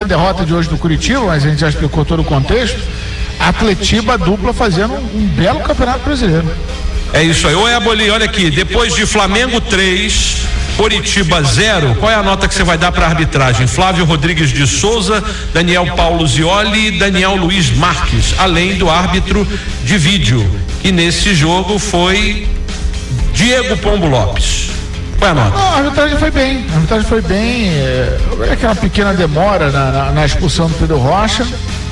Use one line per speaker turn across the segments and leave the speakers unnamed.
derrota de hoje do Curitiba, mas a gente já explicou todo o contexto. Atletiba dupla fazendo um belo campeonato brasileiro.
É isso aí. Ô Éboli, olha aqui, depois de Flamengo 3, Coritiba 0, qual é a nota que você vai dar para a arbitragem? Flávio Rodrigues de Souza, Daniel Paulo Zioli e Daniel Luiz Marques, além do árbitro de vídeo, que nesse jogo foi Diego Pombo Lopes. Qual é a nota?
Não, a arbitragem foi bem, aquela pequena demora na expulsão do Pedro Rocha,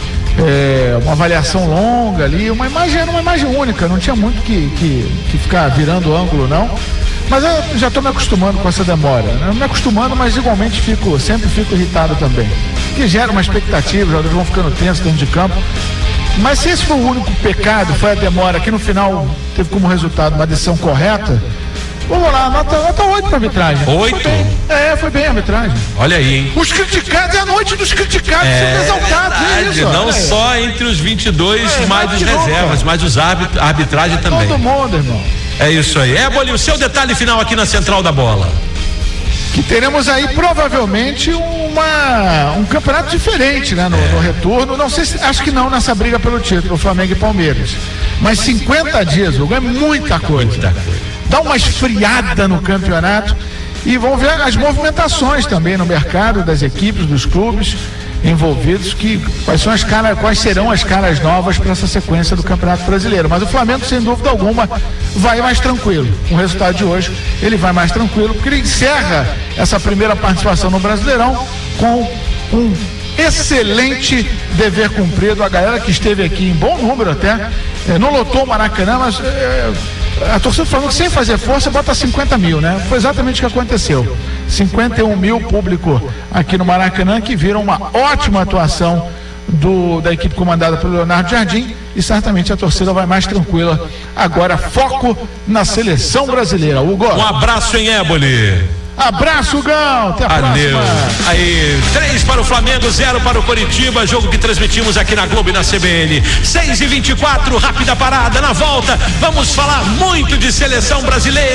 uma avaliação longa ali, era uma imagem única, não tinha muito que ficar virando ângulo não, mas eu já estou me acostumando com essa demora, né? Me acostumando, mas igualmente sempre fico irritado também, que gera uma expectativa, os jogadores vão ficando tensos dentro de campo. Mas se esse foi o único pecado, foi a demora, que no final teve como resultado uma decisão correta, vamos lá, nota 8 para a arbitragem.
8?
Foi bem a arbitragem.
Olha aí, hein?
Os criticados, é a noite dos criticados, sendo exaltados.
Verdade,
isso,
não só entre os 22, mas os reservas, mas os arbitragem também.
Todo mundo, irmão.
É isso aí. Éboli, o seu detalhe final aqui na Central da Bola.
Que teremos aí provavelmente um campeonato diferente, né? No retorno, não sei se, acho que não nessa briga pelo título, Flamengo e Palmeiras, mas 50 dias, Hugo, é muita coisa. Dá uma esfriada no campeonato e vão ver as movimentações também no mercado das equipes, dos clubes envolvidos, quais serão as caras novas para essa sequência do Campeonato Brasileiro. Mas o Flamengo, sem dúvida alguma, vai mais tranquilo. Com o resultado de hoje, ele vai mais tranquilo, porque ele encerra essa primeira participação no Brasileirão com um excelente dever cumprido. A galera que esteve aqui em bom número até, não lotou o Maracanã, mas a torcida do Flamengo, sem fazer força, bota 50 mil, né? Foi exatamente o que aconteceu. 51 mil público aqui no Maracanã, que viram uma ótima atuação da equipe comandada pelo Leonardo Jardim, e certamente a torcida vai mais tranquila. Agora, foco na seleção brasileira. Hugo.
Um abraço em Éboli.
Abraço, Gão. Até a próxima.
Aí, 3 para o Flamengo, 0 para o Coritiba, jogo que transmitimos aqui na Globo e na CBN. 6h24, rápida parada, na volta vamos falar muito de seleção brasileira.